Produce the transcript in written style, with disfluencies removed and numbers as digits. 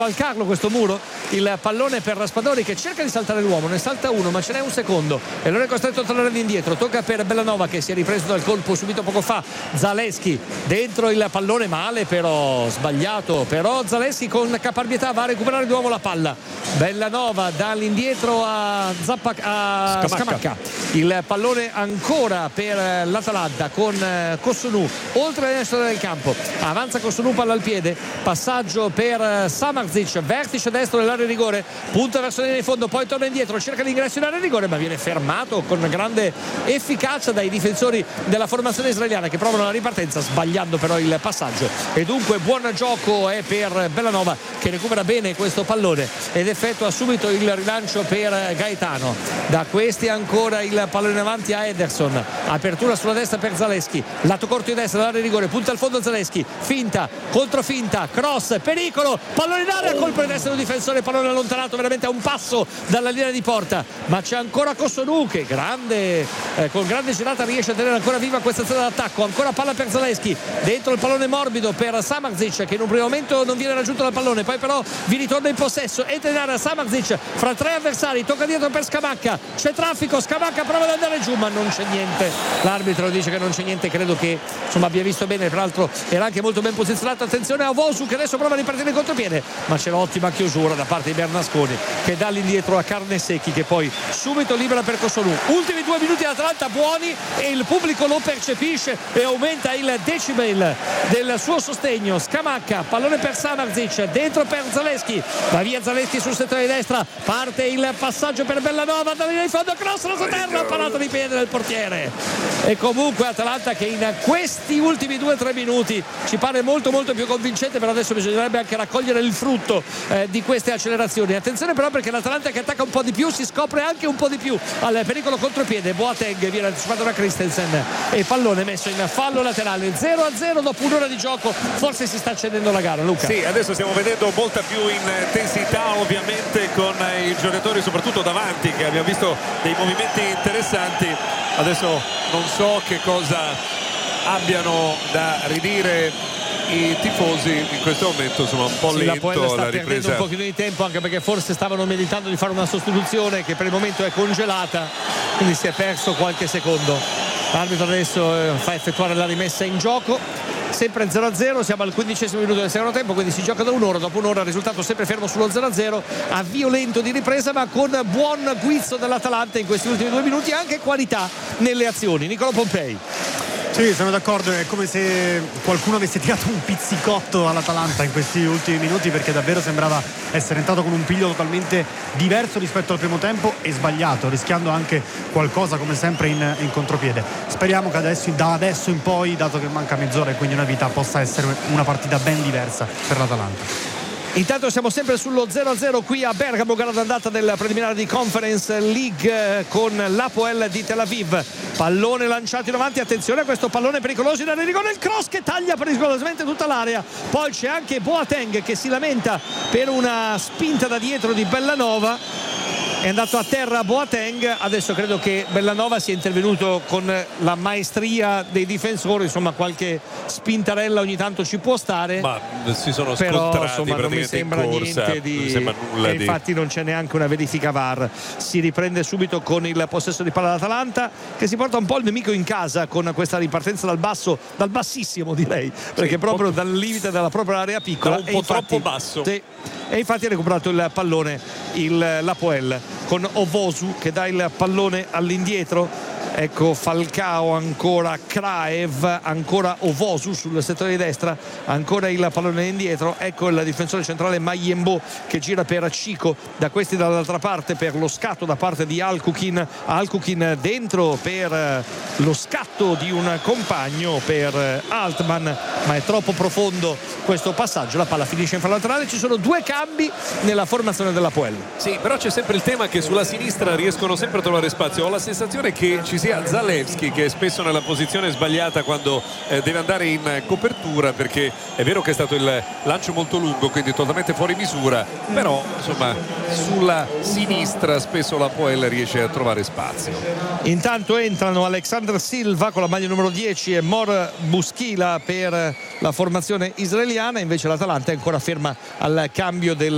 Carlo questo muro, il pallone per Raspadori che cerca di saltare l'uomo, ne salta uno ma ce n'è un secondo e allora è costretto a tornare indietro. Tocca per Bellanova che si è ripreso dal colpo subito poco fa. Zalewski dentro il pallone male, però sbagliato, però Zalewski con caparbietà va a recuperare di nuovo la palla. Bellanova dall'indietro a Scamacca. Il pallone ancora per l'Atalanta con Kossounou oltre l'esterno del campo, avanza Kossounou, palla al piede, passaggio per Samar, vertice destro dell'area di rigore, punta verso linea di fondo, poi torna indietro, cerca l'ingresso in area di rigore ma viene fermato con grande efficacia dai difensori della formazione israeliana che provano la ripartenza sbagliando però il passaggio, e dunque buon gioco è per Bellanova che recupera bene questo pallone ed effettua subito il rilancio per Gaetano. Da questi ancora il pallone in avanti a Ederson, apertura sulla destra per Zalewski, lato corto di destra dell'area di rigore, punta al fondo Zalewski, finta, controfinta, cross, pericolo, pallone in area, colpo di destra del difensore, pallone allontanato veramente a un passo dalla linea di porta, ma c'è ancora Kossounou che con grande girata riesce a tenere ancora viva questa azione d'attacco. Ancora palla per Zalewski, dentro il pallone morbido per Samardzic che in un primo momento non viene raggiunto dal pallone, poi però vi ritorna in possesso e tenere Samardzic fra tre avversari, tocca dietro per Scamacca, c'è traffico, Scamacca prova ad andare giù ma non c'è niente, l'arbitro dice che non c'è niente, credo che insomma abbia visto bene, peraltro era anche molto ben posizionato. Attenzione a Vosu che adesso prova a ripartire in contropiede ma c'è l'ottima chiusura da parte di Bernasconi che dà all'indietro a Carnesecchi che poi subito libera per Kossounou. Ultimi 2 minuti Atalanta buoni e il pubblico lo percepisce e aumenta il decibel del suo sostegno. Scamacca, pallone per Samardzic, dentro per Zalewski, va via Zalewski sul settore di destra, parte il passaggio per Bellanova dalla linea di fondo, cross la terra, parata di piede del portiere. E comunque Atalanta che in questi ultimi 2-3 minuti ci pare molto molto più convincente, però adesso bisognerebbe anche raccogliere il frutto di queste accelerazioni. Attenzione però perché l'Atalanta che attacca un po' di più si scopre anche un po' di più al pericolo contropiede. Boateng viene anticipato da Christensen e pallone messo in fallo laterale. 0-0 dopo un'ora di gioco, forse si sta accendendo la gara, Luca. Sì, adesso stiamo vedendo molta più intensità ovviamente con i giocatori soprattutto davanti che abbiamo visto dei movimenti interessanti. Adesso non so che cosa abbiano da ridire i tifosi in questo momento, insomma un po' lento la sta la ripresa, perdendo un pochino di tempo anche perché forse stavano meditando di fare una sostituzione che per il momento è congelata, quindi si è perso qualche secondo. L'arbitro adesso fa effettuare la rimessa in gioco, sempre 0-0, siamo al 15° minuto del secondo tempo, quindi si gioca da un'ora, dopo un'ora il risultato sempre fermo sullo 0-0, avvio lento di ripresa ma con buon guizzo dell'Atalanta in questi ultimi 2 minuti, anche qualità nelle azioni. Nicolò Pompei. Sì, sono d'accordo, è come se qualcuno avesse tirato un pizzicotto all'Atalanta in questi ultimi minuti perché davvero sembrava essere entrato con un piglio totalmente diverso rispetto al primo tempo e sbagliato, rischiando anche qualcosa come sempre in contropiede. Speriamo che da adesso in poi, dato che manca mezz'ora e quindi una vita, possa essere una partita ben diversa per l'Atalanta. Intanto siamo sempre sullo 0-0 qui a Bergamo, gara d'andata del preliminare di Conference League con l'Hapoel di Tel Aviv. Pallone lanciato in avanti, attenzione a questo pallone pericoloso in area di rigore, il cross che taglia pericolosamente tutta l'area. Poi c'è anche Boateng che si lamenta per una spinta da dietro di Bellanova. È andato a terra Boateng, adesso credo che Bellanova sia intervenuto con la maestria dei difensori, insomma qualche spintarella ogni tanto ci può stare, ma si sono però scontrati insomma non mi sembra in corsa, niente di, non mi sembra nulla e infatti non c'è neanche una verifica VAR. Si riprende subito con il possesso di palla d'Atalanta che si porta un po' il nemico in casa con questa ripartenza dal bassissimo direi, perché proprio dal limite della propria area piccola, un po' troppo basso. Sì, e infatti ha recuperato il pallone l'Hapoel con Ovosu che dà il pallone all'indietro. Ecco Falcao, ancora Kraev, ancora Ovosu sul settore di destra, ancora il pallone indietro. Ecco il difensore centrale Mayembo che gira per Cico, da questi dall'altra parte per lo scatto da parte di Alcukin dentro per lo scatto di un compagno per Altman, ma è troppo profondo questo passaggio, la palla finisce in fallo laterale. Ci sono 2 cambi nella formazione dell'Hapoel. Sì, però c'è sempre il tema che sulla sinistra riescono sempre a trovare spazio. Ho la sensazione che ci sia Zalewski che è spesso nella posizione sbagliata quando deve andare in copertura, perché è vero che è stato il lancio molto lungo, quindi totalmente fuori misura, però insomma sulla sinistra spesso l'Hapoel riesce a trovare spazio. Intanto entrano Alexander Silva con la maglia numero 10 e Mor Buschila per la formazione israeliana, invece l'Atalanta è ancora ferma al cambio del